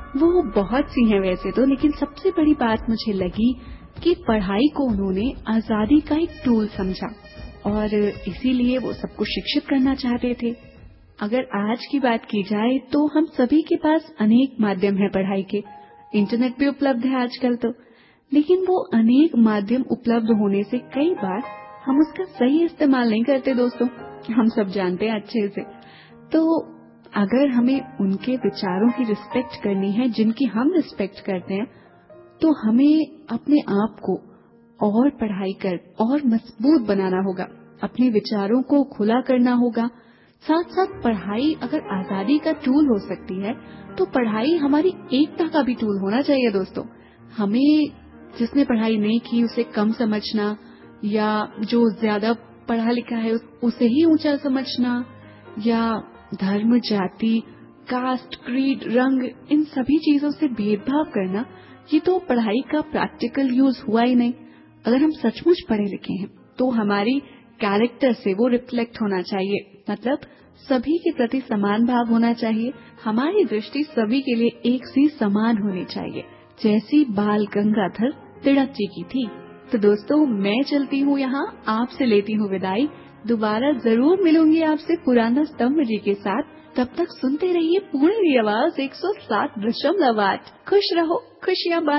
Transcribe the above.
वो बहुत सी हैं वैसे तो, लेकिन सबसे बड़ी बात मुझे लगी कि पढ़ाई को उन्होंने आजादी का एक टूल समझा और इसीलिए वो सबको शिक्षित करना चाहते थे। अगर आज की बात की जाए तो हम सभी के पास अनेक माध्यम है पढ़ाई के, इंटरनेट भी उपलब्ध है आजकल तो, लेकिन वो अनेक माध्यम उपलब्ध होने से कई बार हम उसका सही इस्तेमाल नहीं करते दोस्तों, हम सब जानते हैं अच्छे से। तो अगर हमें उनके विचारों की रिस्पेक्ट करनी है जिनकी हम रिस्पेक्ट करते हैं, तो हमें अपने आप को और पढ़ाई कर और मजबूत बनाना होगा, अपने विचारों को खुला करना होगा। साथ साथ पढ़ाई अगर आजादी का टूल हो सकती है तो पढ़ाई हमारी एकता का भी टूल होना चाहिए दोस्तों। हमें जिसने पढ़ाई नहीं की उसे कम समझना या जो ज्यादा पढ़ा लिखा है उसे ही ऊंचा समझना या धर्म, जाति, कास्ट, क्रीड, रंग, इन सभी चीजों से भेदभाव करना, ये तो पढ़ाई का प्रैक्टिकल यूज हुआ ही नहीं। अगर हम सचमुच पढ़े लिखे हैं तो हमारी कैरेक्टर से वो रिफ्लेक्ट होना चाहिए, मतलब सभी के प्रति समान भाव होना चाहिए, हमारी दृष्टि सभी के लिए एक सी समान होनी चाहिए, जैसी बाल गंगाधर तिलक जी की थी। तो दोस्तों मैं चलती हूँ यहाँ, आपसे लेती हूँ विदाई। दोबारा जरूर मिलूंगी आपसे पुराना स्तंभ जी के साथ। तब तक सुनते रहिए पुणे की आवाज 107.8। खुश रहो, खुशियाँ